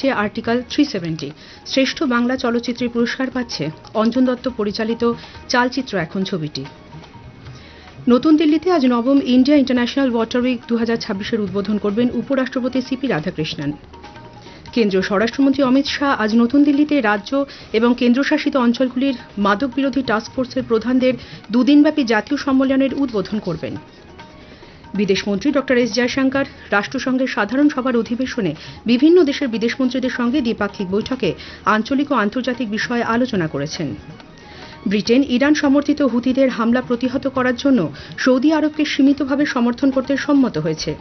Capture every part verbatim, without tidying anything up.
হচ্ছে article three seventy. শ্রেষ্ঠ বাংলা চলচ্চিত্রের পুরস্কার পাচ্ছে অঞ্জন দত্ত পরিচালিত চালচিত্র এখন ছবিটি। নতুন দিল্লিতে আজ নবম ইন্ডিয়া ইন্টারন্যাশনাল ওয়াটার উইক দু হাজার ছাব্বিশের উদ্বোধন করবেন উপরাষ্ট্রপতি সিপি রাধাকৃষ্ণন। কেন্দ্রীয় স্বরাষ্ট্রমন্ত্রী অমিত শাহ আজ নতুন দিল্লিতে রাজ্য এবং কেন্দ্রশাসিত অঞ্চলগুলির মাদক বিরোধী টাস্কফোর্সের প্রধানদের দুদিনব্যাপী জাতীয় সম্মেলনের উদ্বোধন করবেন। বিদেশমন্ত্রী ডক্টর এস জয়শঙ্কর রাষ্ট্রসংঘের সাধারণ সভার অধিবেশনে বিভিন্ন দেশের বিদেশমন্ত্রীদের সঙ্গে দ্বিপাক্ষিক বৈঠকে আঞ্চলিক ও আন্তর্জাতিক বিষয়ে আলোচনা করেছেন। ব্রিটেন ইরান সমর্থিত হুতিদের হামলা প্রতিহত করার জন্য সৌদি আরবকে সীমিতভাবে সমর্থন করতে সম্মত হয়েছে।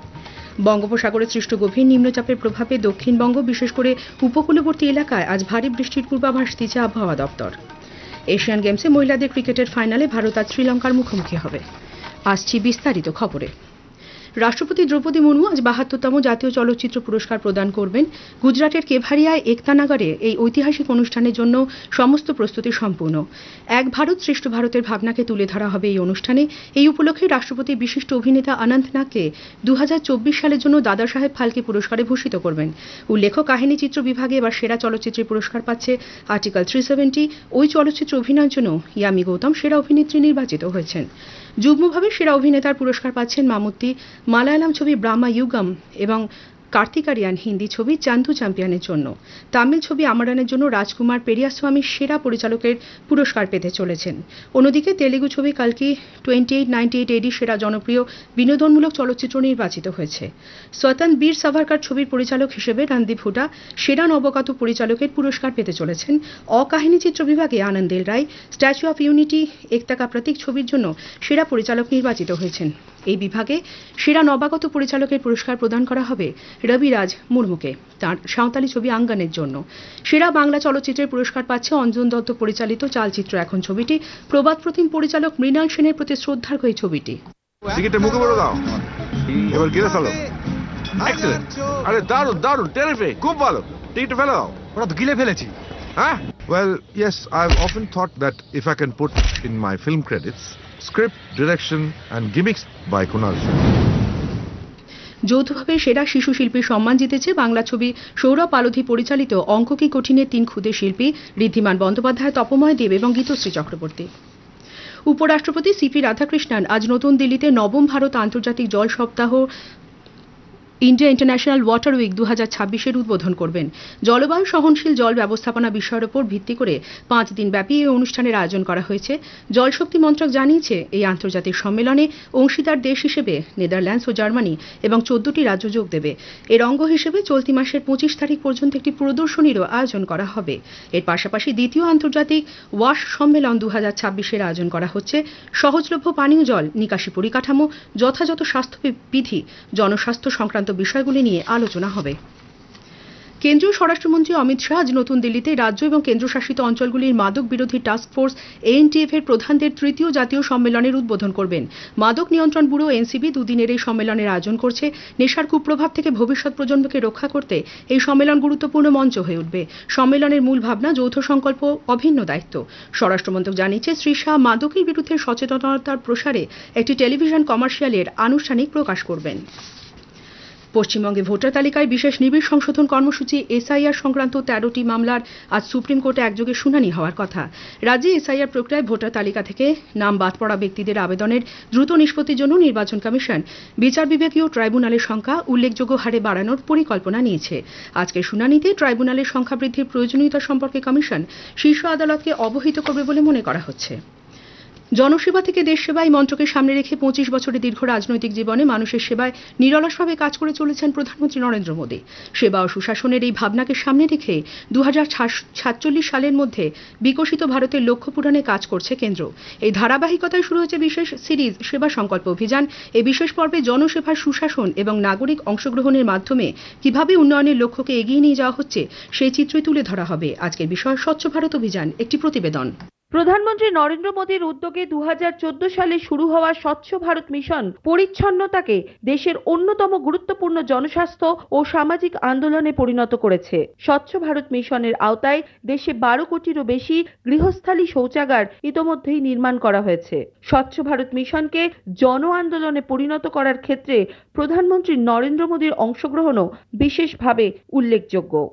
বঙ্গোপসাগরে সৃষ্ট গভীর নিম্নচাপের প্রভাবে দক্ষিণবঙ্গ বিশেষ করে উপকূলবর্তী এলাকায় আজ ভারী বৃষ্টির পূর্বাভাস দিয়েছে আবহাওয়া দপ্তর। এশিয়ান গেমসে মহিলাদের ক্রিকেটের ফাইনালে ভারত আজ শ্রীলঙ্কার মুখোমুখি হবে। আসছি বিস্তারিত খবরে। রাষ্ট্রপতি দ্রৌপদী মুর্মু আজ বাহাত্তরতম জাতীয় চলচ্চিত্র পুরস্কার প্রদান করবেন। গুজরাটের কেভারিয়ায় একতানগরে এই ঐতিহাসিক অনুষ্ঠানের জন্য সমস্ত প্রস্তুতি সম্পূর্ণ। এক ভারত শ্রেষ্ঠ ভারতের ভাবনাকে তুলে ধরা হবে এই অনুষ্ঠানে। এই উপলক্ষে রাষ্ট্রপতি বিশিষ্ট অভিনেতা অনন্ত নাগকে দু হাজার চব্বিশ সালের জন্য দাদা সাহেব ফালকে পুরস্কারে ভূষিত করবেন। উল্লেখ্য, কাহিনী চিত্র বিভাগে এবার সেরা চলচ্চিত্রের পুরস্কার পাচ্ছে আর্টিকেল থ্রি সেভেন্টি। ওই চলচ্চিত্র অভিনয়ের জন্য ইয়ামি গৌতম সেরা অভিনেত্রী নির্বাচিত হয়েছেন। যুগ্মভাবে সেরা অভিনেতার পুরস্কার পাচ্ছেন মামুত্তি মালায়ালাম ছবি ব্রাহ্মা ইউগম এবং কার্তিক আরিয়ান হিন্দি ছবি চান্দু চ্যাম্পিয়নের জন্য। তামিল ছবি আমারানের জন্য রাজকুমার পেরিয়াস্বামী সেরা পরিচালকের পুরস্কার পেতে চলেছেন। অন্যদিকে তেলেগু ছবি কালকি টোয়েন্টি এইট নাইনটি এইট এডি সেরা জনপ্রিয় বিনোদনমূলক চলচ্চিত্র নির্বাচিত হয়েছে। স্বতন বীর সাভারকার ছবির পরিচালক হিসেবে রণদীপ হুডা সেরা নবগত পরিচালকের পুরস্কার পেতে চলেছেন। অকাহিনী চিত্র বিভাগে আনন্দেল রায় স্ট্যাচু অফ ইউনিটি একতা কা প্রতীক ছবির জন্য সেরা পরিচালক নির্বাচিত হয়েছেন। এই বিভাগে সেরা নবাগত পরিচালকের পুরস্কার প্রদান করা হবে রবিরাজ মুর্মুকে তাঁর সাঁওতালি ছবি আঙ্গানের জন্য। সেরা বাংলা চলচ্চিত্রের পুরস্কার পাচ্ছে অঞ্জন দত্ত পরিচালিত চালচিত্র এখন ছবিটি। প্রবাদ প্রতিম পরিচালক মৃণাল সেনের প্রতি শ্রদ্ধার্ঘ এই ছবিটি। মুখে বড় দাও, এবার গিয়ে চলো। এক্সেলেন্ট, আরে দারুণ দারুণ, টেরিফিক, খুব ভালো। টিকিট ফেলে দাও। ওরা তো গিলে ফেলেছি। হ্যাঁ, well yes, I've often thought that if I can put in my film credits script, direction and gimmicks by Kunal. যৌথভাবে সেরা শিশু শিল্পীর সম্মান জিতেছে বাংলা ছবি সৌরভ পালোধি পরিচালিত অঙ্ক কি কঠিনের তিন ক্ষুদে শিল্পী ঋদ্ধিমান বন্দ্যোপাধ্যায়, তপময় দেব এবং গীতশ্রী চক্রবর্তী। উপরাষ্ট্রপতি সিপি রাধাকৃষ্ণন আজ নতুন দিল্লিতে নবম ভারত আন্তর্জাতিক জল সপ্তাহ ইন্ডিয়া ইন্টারন্যাশনাল ওয়াটার উইক দু হাজার ছাব্বিশের উদ্বোধন করবেন। জলবায়ু সহনশীল জল ব্যবস্থাপনা বিষয়ের উপর ভিত্তি করে পাঁচ দিন ব্যাপী এই অনুষ্ঠানের আয়োজন করা হয়েছে। জলশক্তি মন্ত্রক জানিয়েছে, এই আন্তর্জাতিক সম্মেলনে অংশীদার দেশ হিসেবে নেদারল্যান্ডস ও জার্মানি এবং চোদ্দটি রাজ্য যোগ দেবে। এর অঙ্গ হিসেবে চলতি মাসের পঁচিশ তারিখ পর্যন্ত একটি প্রদর্শনীরও আয়োজন করা হবে। এর পাশাপাশি দ্বিতীয় আন্তর্জাতিক ওয়াশ সম্মেলন দু হাজার ছাব্বিশের আয়োজন করা হচ্ছে। সহজলভ্য পানীয় জল নিকাশি পরিকাঠামো, যথাযথ স্বাস্থ্যবিধি, জনস্বাস্থ্য সংক্রান্ত বিষয়গুলি নিয়ে আলোচনা হবে। কেন্দ্রীয় স্বরাষ্ট্রমন্ত্রী অমিত শাহ আজ নতুন দিল্লিতে রাজ্য এবং কেন্দ্রশাসিত অঞ্চলগুলির মাদক বিরোধী টাস্কফোর্স এএনটিএফ এর প্রধানদের তৃতীয় জাতীয় সম্মেলনের উদ্বোধন করবেন। মাদক নিয়ন্ত্রণ ব্যুরো এনসিবি দুদিনের এই সম্মেলনের আয়োজন করছে। নেশার কুপ্রভাব থেকে ভবিষ্যৎ প্রজন্মকে রক্ষা করতে এই সম্মেলন গুরুত্বপূর্ণ মঞ্চ হয়ে উঠবে। সম্মেলনের মূল ভাবনা যৌথ সংকল্প, অভিন্ন দায়িত্ব। স্বরাষ্ট্রমন্ত্রক জানিয়েছে, শ্রী শাহ মাদকের বিরুদ্ধে সচেতনতার প্রসারে একটি টেলিভিশন কমার্শিয়ালের আনুষ্ঠানিক প্রকাশ করবেন। পশ্চিমবঙ্গে ভোটার তালিকায় বিশেষ নিবিড় সংশোধন কর্মসূচি এসআইআর সংক্রান্ত তেরোটি মামলার আজ সুপ্রিম কোর্টে একযোগে শুনানি হওয়ার কথা। রাজ্যে এসআইআর প্রক্রিয়ায় ভোটার তালিকা থেকে নাম বাদ পড়া ব্যক্তিদের আবেদনের দ্রুত নিষ্পত্তির জন্য নির্বাচন কমিশন বিচার বিভাগীয় ট্রাইব্যুনালের সংখ্যা উল্লেখযোগ্য হারে বাড়ানোর পরিকল্পনা নিয়েছে। আজকের শুনানিতে ট্রাইব্যুনালের সংখ্যা বৃদ্ধির প্রয়োজনীয়তা সম্পর্কে কমিশন শীর্ষ আদালতকে অবহিত করবে বলে মনে করা হচ্ছে। জনসেবা থেকে দেশ সেবা এই মন্ত্রকে সামনে রেখে পঁচিশ বছরের দীর্ঘ রাজনৈতিক জীবনে মানুষের সেবায় নিরলসভাবে কাজ করে চলেছেন প্রধানমন্ত্রী নরেন্দ্র মোদী। সেবা ও সুশাসনের এই ভাবনাকে সামনে রেখে দু হাজার সাতচল্লিশ সালের মধ্যে বিকশিত ভারতের লক্ষ্য পূরণে কাজ করছে কেন্দ্র। এই ধারাবাহিকতায় শুরু হয়েছে বিশেষ সিরিজ সেবা সংকল্প অভিযান। এই বিশেষ পর্বে জনসেবার সুশাসন এবং নাগরিক অংশগ্রহণের মাধ্যমে কিভাবে উন্নয়নের লক্ষ্যকে এগিয়ে নিয়ে যাওয়া হচ্ছে সেই চিত্রই তুলে ধরা হবে। আজকের বিষয় স্বচ্ছ ভারত অভিযান, একটি প্রতিবেদন। প্রধানমন্ত্রী নরেন্দ্র মোদীর উদ্যোগে দু হাজার চোদ্দ সালে শুরু হওয়া স্বচ্ছ ভারত মিশন পরিচ্ছন্নতাকে দেশের অন্যতম গুরুত্বপূর্ণ জনস্বাস্থ্য ও সামাজিক আন্দোলনে পরিণত করেছে। স্বচ্ছ ভারত মিশনের আওতায় দেশে বারো কোটিরও বেশি গৃহস্থালী শৌচাগার ইতোমধ্যেই নির্মাণ করা হয়েছে। স্বচ্ছ ভারত মিশনকে জন আন্দোলনে পরিণত করার ক্ষেত্রে প্রধানমন্ত্রী নরেন্দ্র মোদীর অংশগ্রহণও বিশেষভাবে উল্লেখযোগ্য।